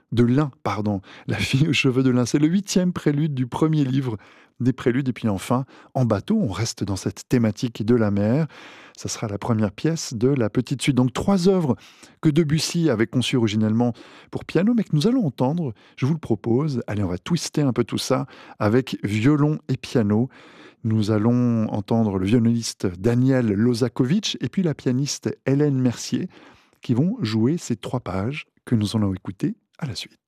de lin, pardon. La fille aux cheveux de lin. C'est le 8e prélude du premier livre des préludes. Et puis enfin, en bateau, on reste dans cette thématique de la mer. Ça sera la première pièce de la petite suite. Donc 3 œuvres que Debussy avait conçues originellement pour piano, mais que nous allons entendre, je vous le propose. Allez, on va twister un peu tout ça avec violon et piano. Nous allons entendre le violoniste Daniel Lozakovitch et puis la pianiste Hélène Mercier qui vont jouer ces 3 pages que nous allons écouter à la suite.